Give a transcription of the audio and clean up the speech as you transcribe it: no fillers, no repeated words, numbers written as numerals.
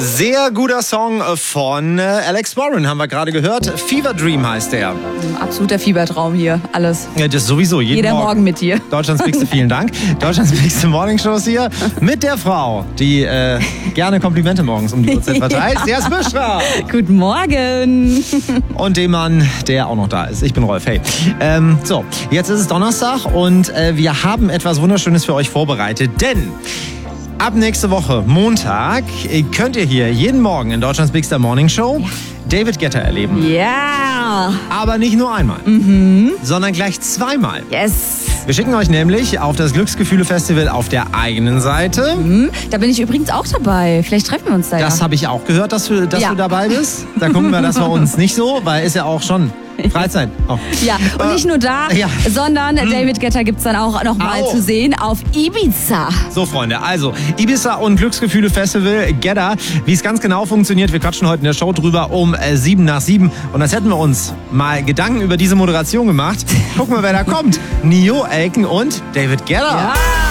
Sehr guter Song von Alex Warren, haben wir gerade gehört. Fever Dream heißt der. Absoluter Fiebertraum hier, alles. Ja, das sowieso. Jeder Morgen mit dir. Deutschlands Bigste, vielen Dank. Deutschlands Bigste Morningshow ist hier mit der Frau, die gerne Komplimente morgens um die Uhrzeit verteilt. Ja. Servus, Büschra. Guten Morgen. Und dem Mann, der auch noch da ist. Ich bin Rolf, hey. So, jetzt ist es Donnerstag und wir haben etwas Wunderschönes für euch vorbereitet, denn ab nächste Woche, Montag, könnt ihr hier jeden Morgen in Deutschlands Bigster Morning Show David Guetta erleben. Ja. Aber nicht nur einmal, sondern gleich zweimal. Yes. Wir schicken euch nämlich auf das Glücksgefühle-Festival auf der eigenen Seite. Da bin ich übrigens auch dabei. Vielleicht treffen wir uns da. Das habe ich auch gehört, dass du dabei bist. Da gucken wir das bei uns nicht so, weil ist ja auch schon Freizeit. Oh. Ja, und nicht nur da, sondern David Guetta gibt es dann auch noch mal zu sehen auf Ibiza. So, Freunde, also Ibiza und Glücksgefühle-Festival Guetta. Wie es ganz genau funktioniert, wir quatschen heute in der Show drüber um 7 nach 7. Und als hätten wir uns mal Gedanken über diese Moderation gemacht. Gucken wir, wer da kommt. Nio, Elken und David Guetta. Ja.